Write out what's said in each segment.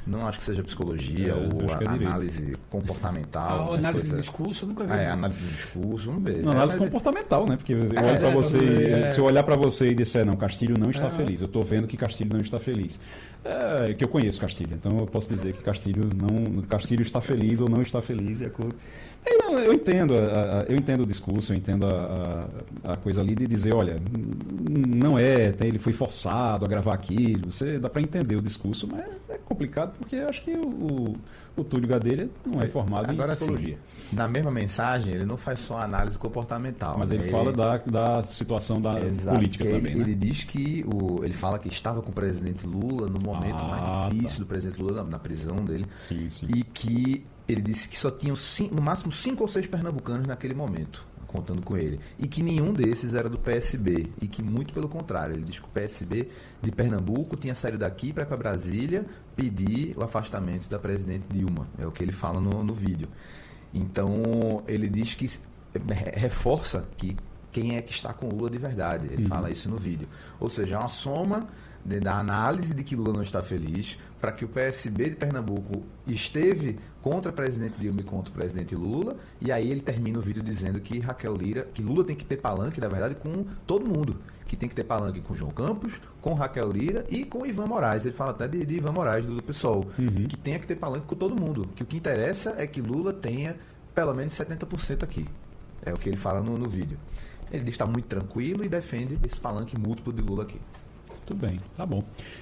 Não acho que seja psicologia ou análise comportamental. Análise do discurso, eu nunca vi. Análise do discurso, não vejo. Análise comportamental, né? Porque eu olho pra você, se eu olhar para você e disser, não, Castilho não está feliz, eu estou vendo que Castilho não está feliz. Que eu conheço Castilho, então eu posso dizer que Castilho está feliz ou não está feliz. Eu entendo o discurso, eu entendo a coisa ali de dizer, olha, não ele foi forçado a gravar aquilo, dá para entender o discurso, mas é complicado porque eu acho que o Túlio Gadelha não é formado em psicologia. Sim, na mesma mensagem, ele não faz só análise comportamental. Mas ele fala da situação da política também, ele diz que ele fala que estava com o presidente Lula no momento mais difícil do presidente Lula, na prisão dele. Sim. E que ele disse que só tinham no máximo 5 ou 6 pernambucanos naquele momento, contando com ele. E que nenhum desses era do PSB. E que, muito pelo contrário, ele diz que o PSB de Pernambuco tinha saído daqui para ir para Brasília pedir o afastamento da presidente Dilma. É o que ele fala no vídeo. Então, ele diz que reforça que quem é que está com Lula de verdade. Ele fala isso no vídeo. Ou seja, é uma soma da análise de que Lula não está feliz, para que o PSB de Pernambuco esteve contra o presidente Dilma e contra o presidente Lula, e aí ele termina o vídeo dizendo que que Lula tem que ter palanque, na verdade, com todo mundo, que tem que ter palanque com João Campos, com Raquel Lira e com Ivan Moraes. Ele fala até de Ivan Moraes, do PSOL, que tenha que ter palanque com todo mundo, que o que interessa é que Lula tenha pelo menos 70% aqui. É o que ele fala no vídeo. Ele diz que está muito tranquilo e defende esse palanque múltiplo de Lula aqui. Tudo bem, tá bom.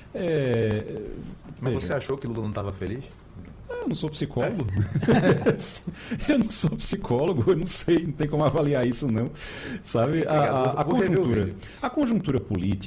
Mas você achou que Lula não estava feliz? Eu não sou psicólogo. Eu não sou psicólogo, eu não sei, não tem como avaliar isso não. Sabe, a conjuntura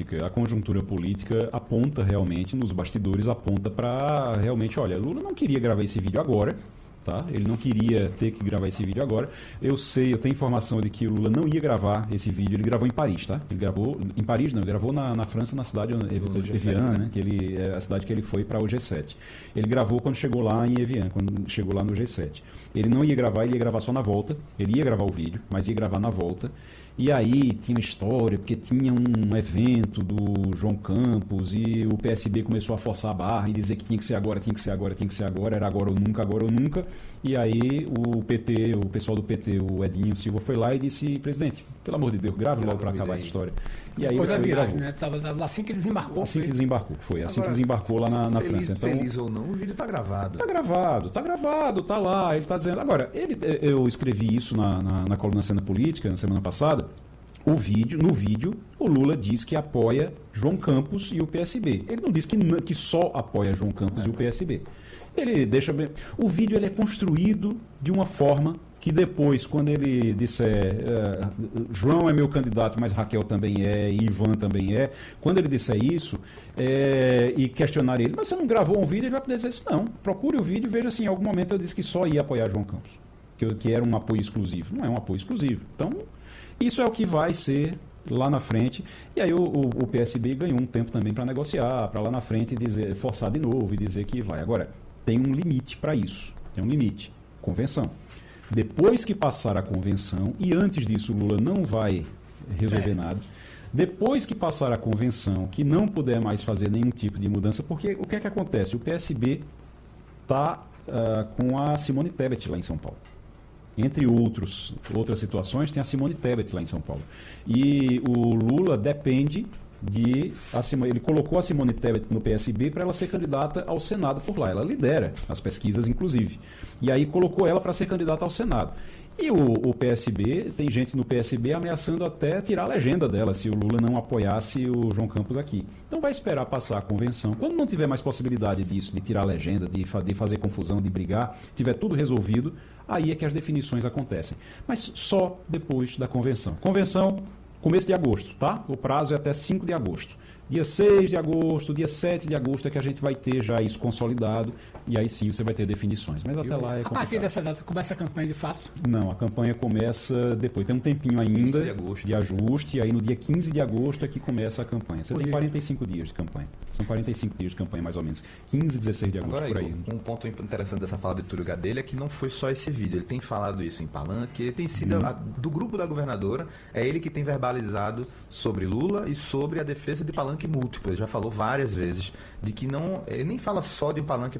política aponta realmente, nos bastidores, aponta para realmente, olha, Lula não queria gravar esse vídeo agora. Tá? Ele não queria ter que gravar esse vídeo agora. Eu tenho informação de que o Lula não ia gravar esse vídeo. Ele gravou em Paris, tá? Ele gravou em Paris, não, ele gravou na França, na cidade de Evian, né? Que é a cidade que ele foi para o G7. Ele gravou quando chegou lá em Evian, quando chegou lá no G7. Ele não ia gravar, ele ia gravar só na volta. Ele ia gravar o vídeo, mas ia gravar na volta. E aí tinha uma história, porque tinha um evento do João Campos e o PSB começou a forçar a barra e dizer que tinha que ser agora, era agora ou nunca. E aí o PT, o pessoal do PT, o Edinho Silva foi lá e disse, presidente, pelo amor de Deus, grave logo para acabar essa história. E aí depois da viagem, né? Tava assim que ele desembarcou. Assim que desembarcou lá na França. Então, feliz ou não, o vídeo está gravado. Tá gravado, tá lá, ele está dizendo. Agora, eu escrevi isso na coluna Cena Política, na semana passada. No vídeo, o Lula diz que apoia João Campos e o PSB. Ele não diz que só apoia João Campos e o PSB. Ele deixa bem. O vídeo ele é construído de uma forma que depois, quando ele disser João é meu candidato, mas Raquel também é, e Ivan também é, quando ele disser isso e questionar ele, mas você não gravou um vídeo, ele vai poder dizer assim, não, procure o vídeo e veja assim, em algum momento eu disse que só ia apoiar João Campos, que era um apoio exclusivo. Não é um apoio exclusivo. Então, isso é o que vai ser lá na frente, e aí o PSB ganhou um tempo também para negociar, para lá na frente forçar de novo e dizer que vai. Agora, tem um limite para isso, tem um limite, convenção. Depois que passar a convenção, e antes disso o Lula não vai resolver nada, depois que passar a convenção, que não puder mais fazer nenhum tipo de mudança, porque o que é que acontece? O PSB está com a Simone Tebet lá em São Paulo. Entre outras situações, tem a Simone Tebet lá em São Paulo. E o Lula depende ele colocou a Simone Tebet no PSB para ela ser candidata ao Senado por lá. Ela lidera as pesquisas, inclusive. E aí colocou ela para ser candidata ao Senado. E o PSB, tem gente no PSB ameaçando até tirar a legenda dela, se o Lula não apoiasse o João Campos aqui. Então vai esperar passar a convenção. Quando não tiver mais possibilidade disso, de tirar a legenda, de fazer confusão, de brigar, tiver tudo resolvido, aí é que as definições acontecem. Mas só depois da convenção. Convenção, começo de agosto, tá? O prazo é até 5 de agosto. Dia 6 de agosto, dia 7 de agosto é que a gente vai ter já isso consolidado e aí sim você vai ter definições. Mas até lá é complicado. A partir dessa data começa a campanha de fato? Não, a campanha começa depois. Tem um tempinho ainda de ajuste e aí no dia 15 de agosto é que começa a campanha. Você tem 45 dias de campanha. São 45 dias de campanha mais ou menos. 15, 16 de agosto. Agora, por aí. Um ponto interessante dessa fala de Túlio Gadelha é que não foi só esse vídeo. Ele tem falado isso em palanque, ele tem sido do grupo da governadora, é ele que tem verbalizado sobre Lula e sobre a defesa de palanque múltiplo. Ele já falou várias vezes de que ele nem fala só de um palanque